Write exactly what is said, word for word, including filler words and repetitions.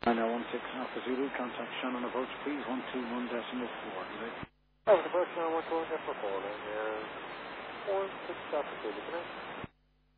nine one six Alpha Zulu, contact Shannon approach, please, one two one decimal four. Alpha approach, Shannon one two one decimal four, and there's four six Alpha Zulu, connect.